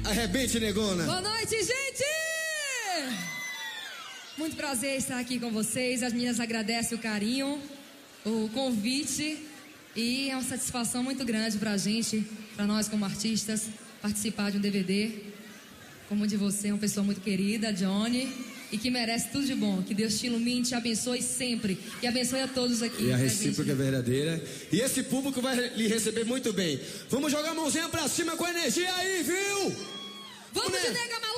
Arrebente, negona. Boa noite, gente! Muito prazer estar aqui com vocês. As meninas agradecem o carinho, o convite. E é uma satisfação muito grande pra gente, pra nós como artistas, participar de um DVD como o de você, uma pessoa muito querida, Johnny, e que merece tudo de bom. Que Deus te ilumine, te abençoe sempre. E abençoe a todos aqui. E a recíproca é verdadeira. E esse público vai lhe receber muito bem. Vamos jogar a mãozinha pra cima com energia aí, viu? Vamos de Nega Malvada!